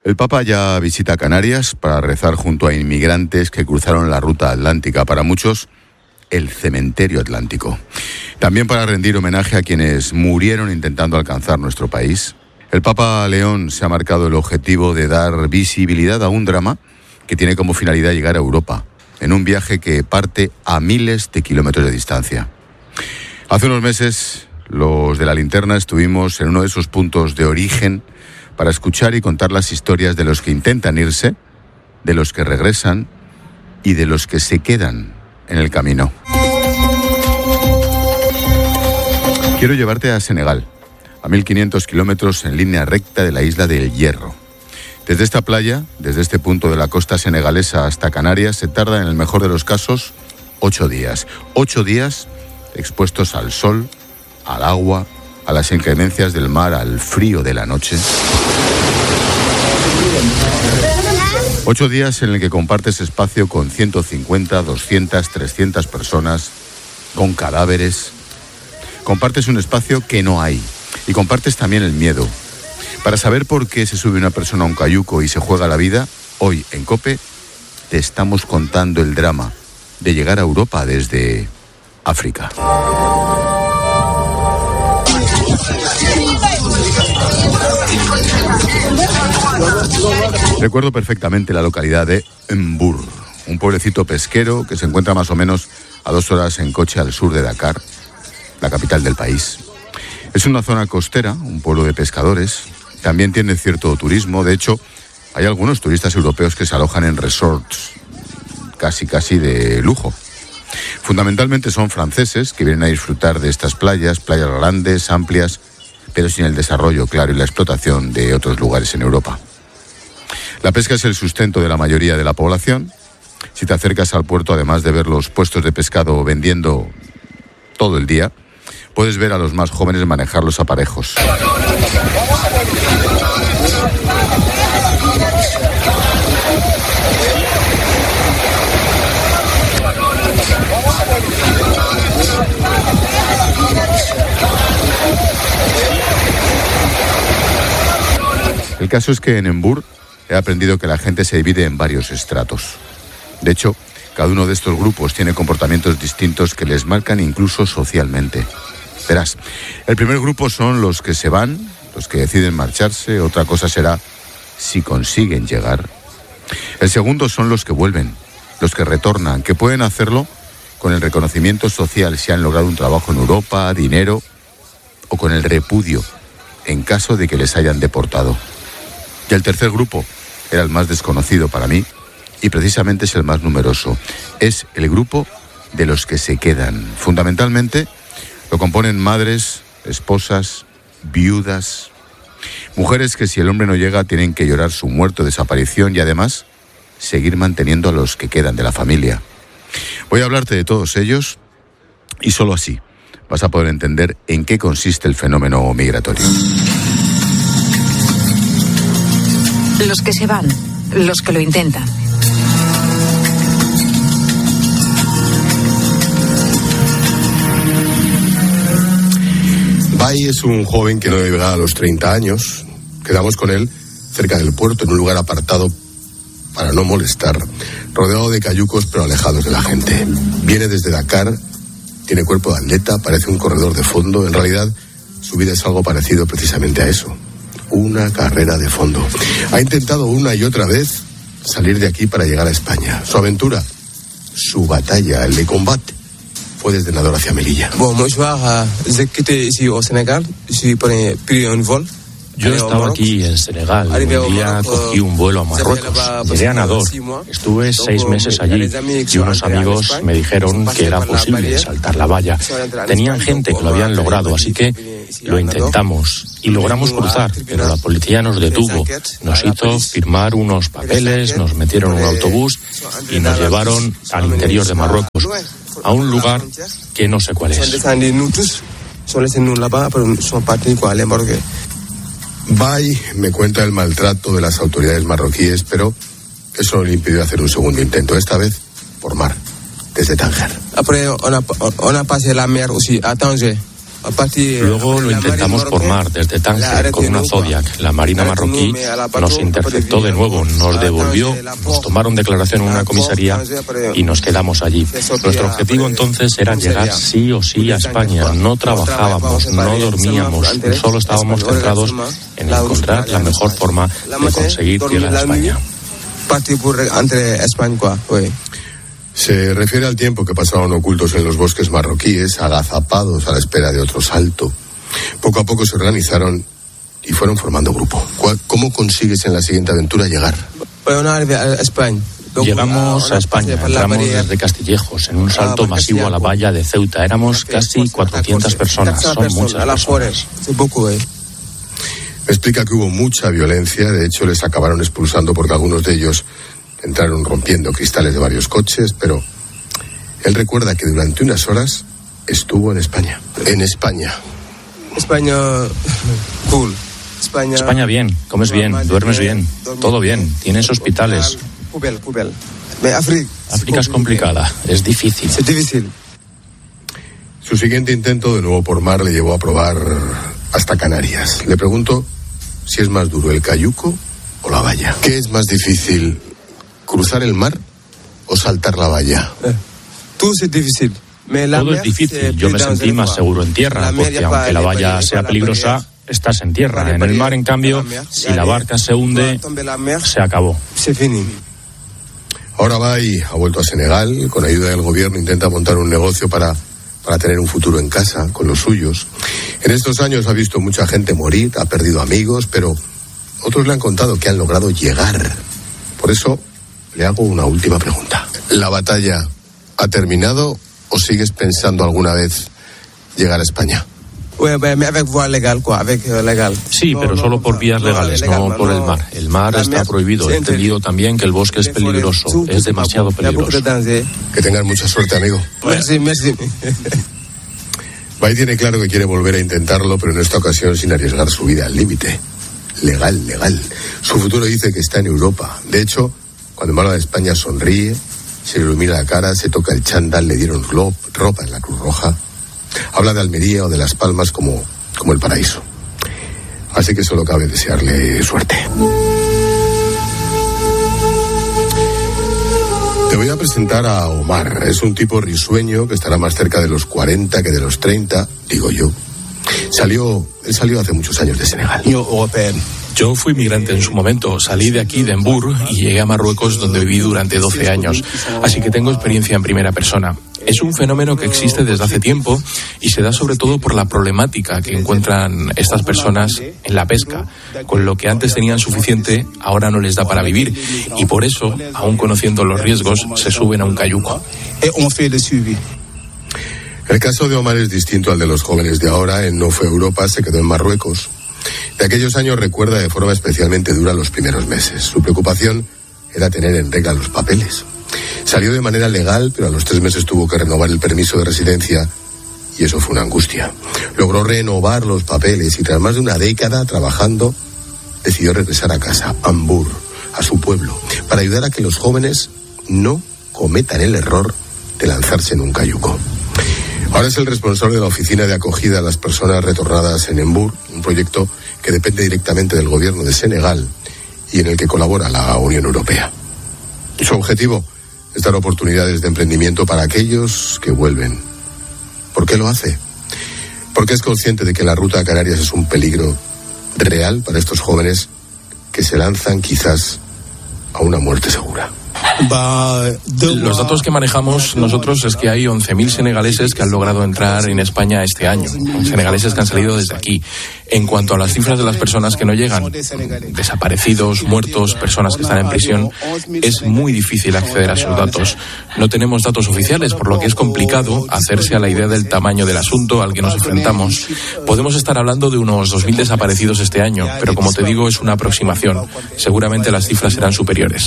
El Papa ya visita Canarias para rezar junto a inmigrantes que cruzaron la ruta atlántica, para muchos el cementerio atlántico. También para rendir homenaje a quienes murieron intentando alcanzar nuestro país. El Papa León se ha marcado el objetivo de dar visibilidad a un drama que tiene como finalidad llegar a Europa, en un viaje que parte a miles de kilómetros de distancia. Hace unos meses, los de la Linterna estuvimos en uno de esos puntos de origen para escuchar y contar las historias de los que intentan irse, de los que regresan y de los que se quedan en el camino. Quiero llevarte a Senegal, a 1.500 kilómetros en línea recta de la isla de El Hierro. Desde esta playa, desde este punto de la costa senegalesa hasta Canarias, se tarda en el mejor de los casos 8 días. 8 días expuestos al sol, al agua, a las inclemencias del mar, al frío de la noche. 8 días en el que compartes espacio con 150, 200, 300 personas, con cadáveres. Compartes un espacio que no hay y compartes también el miedo. Para saber por qué se sube una persona a un cayuco y se juega la vida, hoy en COPE te estamos contando el drama de llegar a Europa desde África. Recuerdo perfectamente la localidad de M'Bour, un pueblecito pesquero que se encuentra más o menos a 2 horas en coche al sur de Dakar, la capital del país. Es una zona costera, un pueblo de pescadores. También tiene cierto turismo. De hecho, hay algunos turistas europeos que se alojan en resorts casi de lujo. Fundamentalmente son franceses que vienen a disfrutar de estas playas grandes, amplias, pero sin el desarrollo, claro, y la explotación de otros lugares en Europa. La pesca es el sustento de la mayoría de la población. Si te acercas al puerto, además de ver los puestos de pescado vendiendo todo el día, puedes ver a los más jóvenes manejar los aparejos. El caso es que en M'Bour he aprendido que la gente se divide en varios estratos. De hecho, cada uno de estos grupos tiene comportamientos distintos que les marcan incluso socialmente. Verás, el primer grupo son los que se van, los que deciden marcharse. Otra cosa será si consiguen llegar. El segundo son los que vuelven, los que retornan, que pueden hacerlo con el reconocimiento social si han logrado un trabajo en Europa, dinero, o con el repudio en caso de que les hayan deportado. Y el tercer grupo era el más desconocido para mí y precisamente es el más numeroso. Es el grupo de los que se quedan. Fundamentalmente lo componen madres, esposas, viudas, mujeres que si el hombre no llega tienen que llorar su muerte o desaparición y además seguir manteniendo a los que quedan de la familia. Voy a hablarte de todos ellos y solo así vas a poder entender en qué consiste el fenómeno migratorio. Los que se van, los que lo intentan. Bai es un joven que no llega a los 30 años. Quedamos con él cerca del puerto, en un lugar apartado para no molestar, rodeado de cayucos pero alejados de la gente. Viene desde Dakar, tiene cuerpo de atleta, parece un corredor de fondo. En realidad, su vida es algo parecido precisamente a eso. Una carrera de fondo. Ha intentado una y otra vez salir de aquí para llegar a España. Su aventura, su batalla, el de combate, fue desde Nador hacia Melilla. Yo estaba aquí en Senegal. Un día cogí un vuelo a Marruecos. Llegué a Nador. Estuve 6 meses allí y unos amigos me dijeron que era posible saltar la valla. Tenían gente que lo habían logrado, así que lo intentamos y logramos cruzar, pero la policía nos detuvo. Nos hizo firmar unos papeles, nos metieron en un autobús y nos llevaron al interior de Marruecos, a un lugar que no sé cuál es. Bai me cuenta el maltrato de las autoridades marroquíes, pero eso no le impidió hacer un segundo intento, esta vez por mar, desde Tánger. Luego lo intentamos por mar, desde Tánger, con una Zodiac. La Marina marroquí nos interceptó de nuevo, nos devolvió, nos tomaron declaración en una comisaría y nos quedamos allí. Nuestro objetivo entonces era llegar sí o sí a España. No trabajábamos, no dormíamos, solo estábamos centrados en encontrar la mejor forma de conseguir llegar a España. Se refiere al tiempo que pasaban ocultos en los bosques marroquíes, agazapados a la espera de otro salto. Poco a poco se organizaron y fueron formando grupo. ¿Cómo consigues en la siguiente aventura llegar? Llegamos a España, entramos desde Castillejos, en un salto masivo a la valla de Ceuta. Éramos casi 400 personas, son muchas personas. Me explica que hubo mucha violencia, de hecho les acabaron expulsando porque algunos de ellos entraron rompiendo cristales de varios coches, pero él recuerda que durante unas horas estuvo en España. En España. España, cool. España bien, comes bien, duermes bien, todo bien, tienes hospitales. África es complicada, es difícil. Es difícil. Su siguiente intento de nuevo por mar le llevó a probar hasta Canarias. Le pregunto si es más duro el cayuco o la valla. ¿Qué es más difícil, cruzar el mar o saltar la valla? Todo es difícil. Todo es difícil. Yo me sentí más seguro en tierra, porque aunque la valla sea peligrosa, estás en tierra. En el mar, en cambio, si la barca se hunde, se acabó. Ahora va y ha vuelto a Senegal. Con ayuda del gobierno intenta montar un negocio para tener un futuro en casa, con los suyos. En estos años ha visto mucha gente morir, ha perdido amigos, pero otros le han contado que han logrado llegar. Por eso le hago una última pregunta. ¿La batalla ha terminado o sigues pensando alguna vez llegar a España? Sí, pero solo por vías legales, no por el mar. El mar está prohibido. He entendido también que el bosque es peligroso, es demasiado peligroso. Que tengas mucha suerte, amigo. Merci. Bai tiene claro que quiere volver a intentarlo, pero en esta ocasión sin arriesgar su vida al límite. Legal. Su futuro dice que está en Europa. De hecho, cuando habla de España sonríe, se le ilumina la cara, se toca el chándal, le dieron ropa en la Cruz Roja. Habla de Almería o de Las Palmas como el paraíso. Así que solo cabe desearle suerte. Te voy a presentar a Omar. Es un tipo risueño que estará más cerca de los 40 que de los 30, digo yo. Él salió hace muchos años de Senegal. Yo fui migrante en su momento, salí de aquí, de Embur, y llegué a Marruecos, donde viví durante 12 años. Así que tengo experiencia en primera persona. Es un fenómeno que existe desde hace tiempo y se da sobre todo por la problemática que encuentran estas personas en la pesca. Con lo que antes tenían suficiente, ahora no les da para vivir. Y por eso, aún conociendo los riesgos, se suben a un cayuco. El caso de Omar es distinto al de los jóvenes de ahora. Él no fue a Europa, se quedó en Marruecos. De aquellos años recuerda de forma especialmente dura los primeros meses. Su preocupación era tener en regla los papeles. Salió de manera legal, pero a los 3 meses tuvo que renovar el permiso de residencia y eso fue una angustia. Logró renovar los papeles y tras más de una década trabajando, decidió regresar a casa, a Embur, a su pueblo, para ayudar a que los jóvenes no cometan el error de lanzarse en un cayuco. Ahora es el responsable de la oficina de acogida a las personas retornadas en Embur, un proyecto que depende directamente del gobierno de Senegal y en el que colabora la Unión Europea. Su objetivo es dar oportunidades de emprendimiento para aquellos que vuelven. ¿Por qué lo hace? Porque es consciente de que la ruta a Canarias es un peligro real para estos jóvenes que se lanzan quizás a una muerte segura. Los datos que manejamos nosotros es que hay 11.000 senegaleses que han logrado entrar en España este año, senegaleses que han salido desde aquí. En cuanto a las cifras de las personas que no llegan, desaparecidos, muertos, personas que están en prisión, es muy difícil acceder a esos datos. No tenemos datos oficiales, por lo que es complicado hacerse a la idea del tamaño del asunto al que nos enfrentamos. Podemos estar hablando de unos 2.000 desaparecidos este año, pero como te digo, es una aproximación. Seguramente las cifras serán superiores.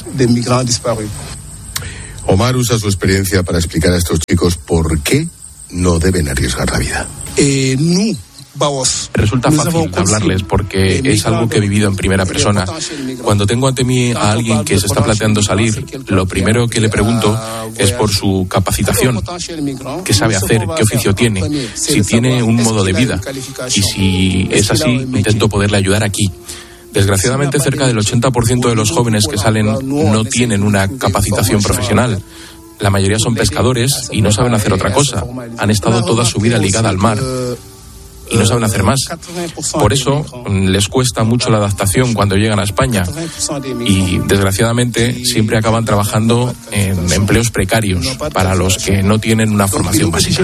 Omar usa su experiencia para explicar a estos chicos por qué no deben arriesgar la vida. Resulta fácil hablarles porque es algo que he vivido en primera persona. Cuando tengo ante mí a alguien que se está planteando salir, lo primero que le pregunto es por su capacitación. ¿Qué sabe hacer? ¿Qué oficio tiene? Si tiene un modo de vida. Y si es así, intento poderle ayudar aquí. Desgraciadamente, cerca del 80% de los jóvenes que salen no tienen una capacitación profesional. La mayoría son pescadores y no saben hacer otra cosa. Han estado toda su vida ligada al mar y no saben hacer más. Por eso les cuesta mucho la adaptación cuando llegan a España y desgraciadamente siempre acaban trabajando en empleos precarios para los que no tienen una formación básica.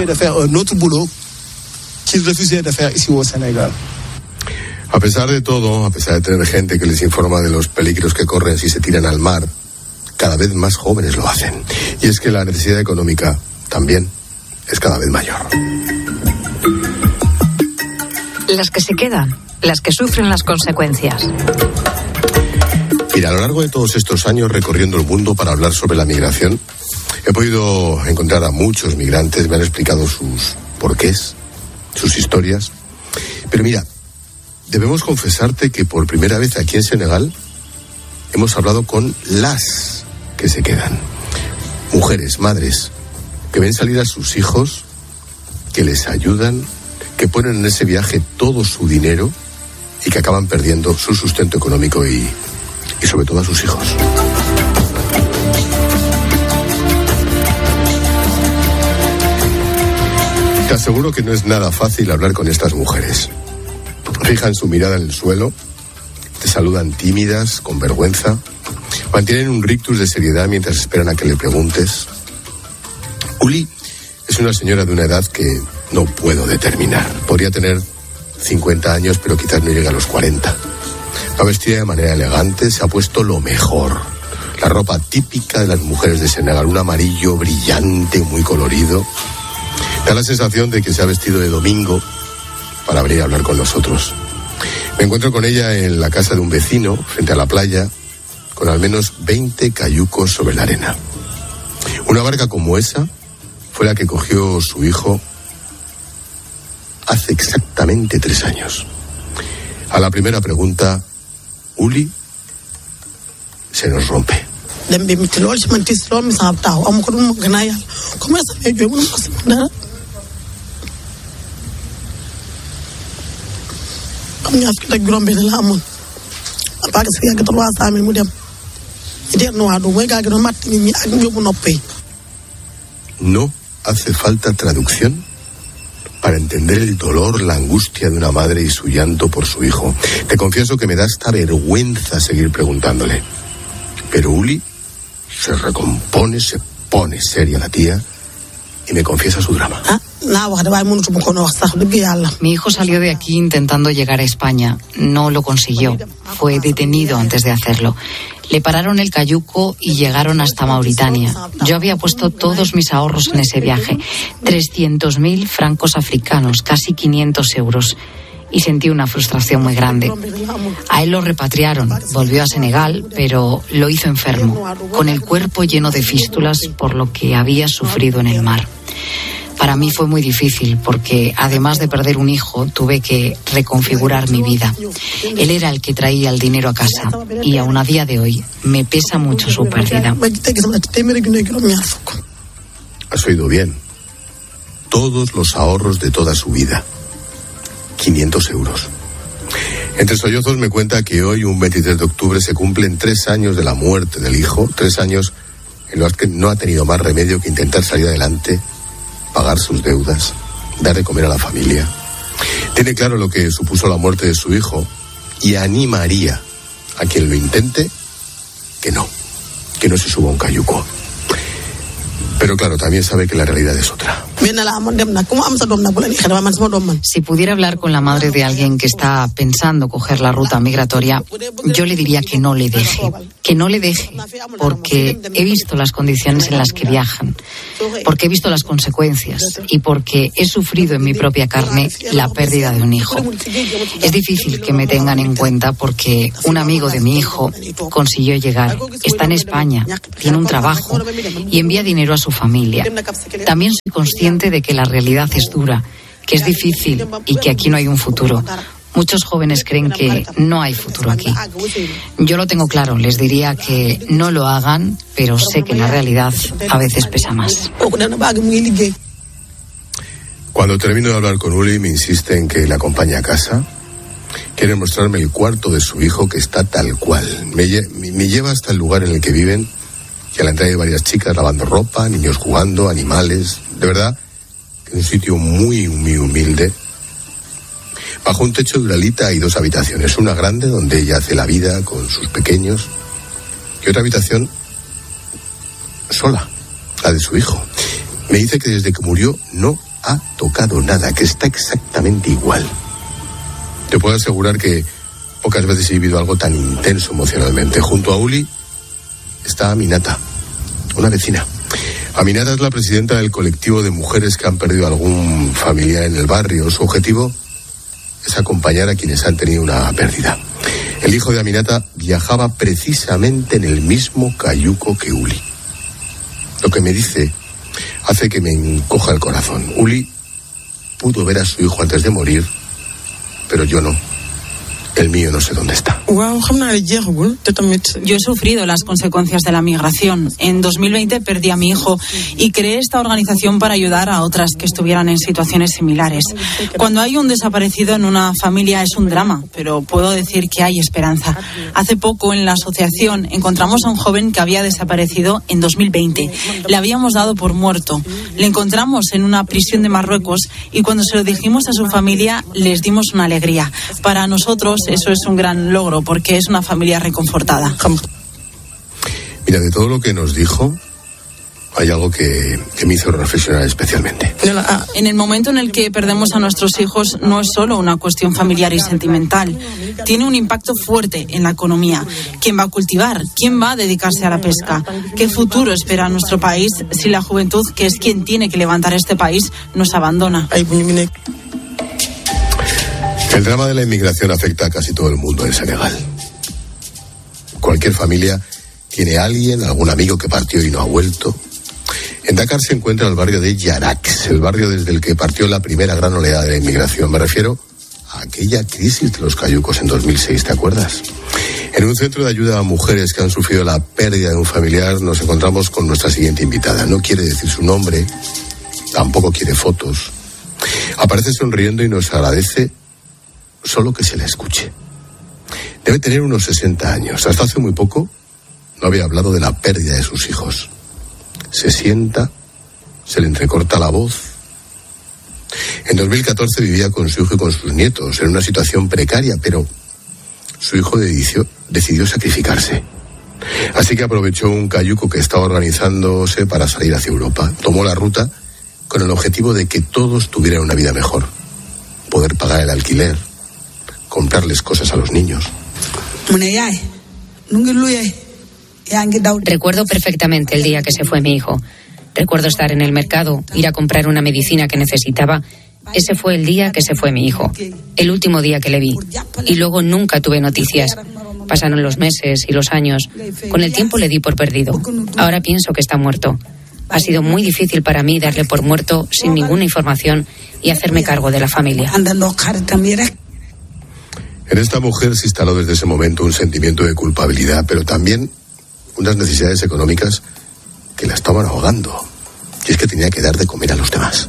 A pesar de todo, a pesar de tener gente que les informa de los peligros que corren si se tiran al mar, cada vez más jóvenes lo hacen. Y es que la necesidad económica también es cada vez mayor. Las que se quedan, las que sufren las consecuencias. Mira, a lo largo de todos estos años recorriendo el mundo para hablar sobre la migración, he podido encontrar a muchos migrantes, me han explicado sus porqués, sus historias. Pero mira, debemos confesarte que por primera vez aquí en Senegal hemos hablado con las que se quedan. Mujeres, madres, que ven salir a sus hijos, que les ayudan, que ponen en ese viaje todo su dinero y que acaban perdiendo su sustento económico y sobre todo a sus hijos. Te aseguro que no es nada fácil hablar con estas mujeres. Fijan su mirada en el suelo, te saludan tímidas, con vergüenza, mantienen un rictus de seriedad mientras esperan a que le preguntes. Uli es una señora de una edad que no puedo determinar. Podría tener 50 años, pero quizás no llegue a los 40. Va vestida de manera elegante, se ha puesto lo mejor. La ropa típica de las mujeres de Senegal, un amarillo brillante, muy colorido. Da la sensación de que se ha vestido de domingo para venir a hablar con nosotros. Me encuentro con ella en la casa de un vecino, frente a la playa, con al menos 20 cayucos sobre la arena. Una barca como esa fue la que cogió su hijo hace exactamente 3 años. A la primera pregunta, Uli se nos rompe. No hace falta traducción para entender el dolor, la angustia de una madre y su llanto por su hijo. Te confieso que me da hasta vergüenza seguir preguntándole. Pero Uli se recompone, se pone seria la tía y me confiesa su drama. Mi hijo salió de aquí intentando llegar a España. No lo consiguió. Fue detenido antes de hacerlo. Le pararon el cayuco y llegaron hasta Mauritania. Yo había puesto todos mis ahorros en ese viaje. 300.000 francos africanos, casi 500 euros. Y sentí una frustración muy grande. A él lo repatriaron, volvió a Senegal, pero lo hizo enfermo, con el cuerpo lleno de fístulas por lo que había sufrido en el mar. Para mí fue muy difícil porque, además de perder un hijo, tuve que reconfigurar mi vida. Él era el que traía el dinero a casa y aún a día de hoy me pesa mucho su pérdida. Has oído bien. Todos los ahorros de toda su vida. 500 euros. Entre sollozos me cuenta que hoy, un 23 de octubre, se cumplen 3 años de la muerte del hijo, 3 años en los que no ha tenido más remedio que intentar salir adelante, pagar sus deudas, dar de comer a la familia. Tiene claro lo que supuso la muerte de su hijo y animaría a quien lo intente que no se suba a un cayuco. Pero claro, también sabe que la realidad es otra. Si pudiera hablar con la madre de alguien que está pensando coger la ruta migratoria, yo le diría que no le deje, porque he visto las condiciones en las que viajan, porque he visto las consecuencias y porque he sufrido en mi propia carne la pérdida de un hijo. Es difícil que me tengan en cuenta porque un amigo de mi hijo consiguió llegar, está en España, tiene un trabajo y envía dinero a su familia. También soy consciente de que la realidad es dura que es difícil y que aquí no hay un futuro. Muchos jóvenes creen que no hay futuro aquí. Yo lo tengo claro, les diría que no lo hagan, pero sé que la realidad a veces pesa más. Cuando termino de hablar con Uli, me insiste en que le acompañe a casa. Quiere mostrarme el cuarto de su hijo, que está tal cual. Me lleva hasta el lugar en el que viven, y a la entrada hay varias chicas lavando ropa, niños jugando, animales. De verdad, que es un sitio muy, muy humilde. Bajo un techo de uralita hay 2 habitaciones. Una grande, donde ella hace la vida con sus pequeños, y otra habitación sola, la de su hijo. Me dice que desde que murió no ha tocado nada, que está exactamente igual. Te puedo asegurar que pocas veces he vivido algo tan intenso emocionalmente. Junto a Uli está Aminata, una vecina. Aminata es la presidenta del colectivo de mujeres que han perdido algún familiar en el barrio. Su objetivo es acompañar a quienes han tenido una pérdida. El hijo de Aminata viajaba precisamente en el mismo cayuco que Uli. Lo que me dice hace que me encoja el corazón. Uli pudo ver a su hijo antes de morir, pero yo no. El mío no sé dónde está. Yo he sufrido las consecuencias de la migración. En 2020 perdí a mi hijo y creé esta organización para ayudar a otras que estuvieran en situaciones similares. Cuando hay un desaparecido en una familia es un drama, pero puedo decir que hay esperanza. Hace poco en la asociación encontramos a un joven que había desaparecido en 2020. Le habíamos dado por muerto. Le encontramos en una prisión de Marruecos y cuando se lo dijimos a su familia les dimos una alegría. Para nosotros eso es un gran logro porque es una familia reconfortada. Mira, de todo lo que nos dijo, hay algo que me hizo reflexionar especialmente. En el momento en el que perdemos a nuestros hijos no es solo una cuestión familiar y sentimental. Tiene un impacto fuerte en la economía. ¿Quién va a cultivar? ¿Quién va a dedicarse a la pesca? ¿Qué futuro espera nuestro país si la juventud, que es quien tiene que levantar este país, nos abandona? El drama de la inmigración afecta a casi todo el mundo en Senegal. Cualquier familia tiene a alguien, algún amigo que partió y no ha vuelto. En Dakar se encuentra el barrio de Yarax, el barrio desde el que partió la primera gran oleada de la inmigración. Me refiero a aquella crisis de los cayucos en 2006, ¿te acuerdas? En un centro de ayuda a mujeres que han sufrido la pérdida de un familiar nos encontramos con nuestra siguiente invitada. No quiere decir su nombre, tampoco quiere fotos. Aparece sonriendo y nos agradece solo que se le escuche. Debe tener unos 60 años. Hasta hace muy poco no había hablado de la pérdida de sus hijos. Se sienta, se le entrecorta la voz. En 2014 vivía con su hijo y con sus nietos en una situación precaria, pero su hijo decidió sacrificarse. Así que aprovechó un cayuco que estaba organizándose para salir hacia Europa. Tomó la ruta con el objetivo de que todos tuvieran una vida mejor. Poder pagar el alquiler, comprarles cosas a los niños. Recuerdo perfectamente el día que se fue mi hijo. Recuerdo estar en el mercado, ir a comprar una medicina que necesitaba. Ese fue el día que se fue mi hijo. El último día que le vi. Y luego nunca tuve noticias. Pasaron los meses y los años. Con el tiempo le di por perdido. Ahora pienso que está muerto. Ha sido muy difícil para mí darle por muerto sin ninguna información y hacerme cargo de la familia. En esta mujer se instaló desde ese momento un sentimiento de culpabilidad, pero también unas necesidades económicas que la estaban ahogando. Y es que tenía que dar de comer a los demás.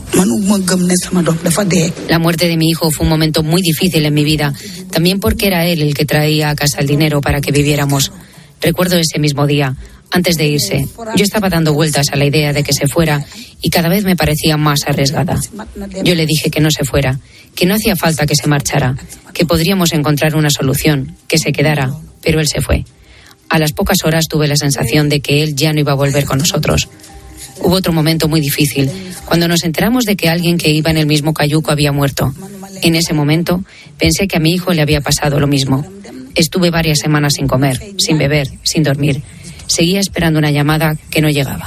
La muerte de mi hijo fue un momento muy difícil en mi vida, también porque era él el que traía a casa el dinero para que viviéramos. Recuerdo ese mismo día, antes de irse, yo estaba dando vueltas a la idea de que se fuera y cada vez me parecía más arriesgada. Yo le dije que no se fuera, que no hacía falta que se marchara, que podríamos encontrar una solución, que se quedara, pero él se fue. A las pocas horas tuve la sensación de que él ya no iba a volver con nosotros. Hubo otro momento muy difícil, cuando nos enteramos de que alguien que iba en el mismo cayuco había muerto. En ese momento pensé que a mi hijo le había pasado lo mismo. Estuve varias semanas sin comer, sin beber, sin dormir. Seguía esperando una llamada que no llegaba.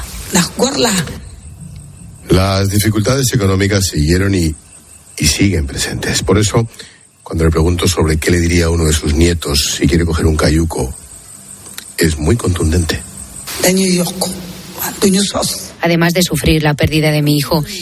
Las dificultades económicas siguieron y siguen presentes. Por eso, cuando le pregunto sobre qué le diría a uno de sus nietos si quiere coger un cayuco, es muy contundente. Además de sufrir la pérdida de mi hijo,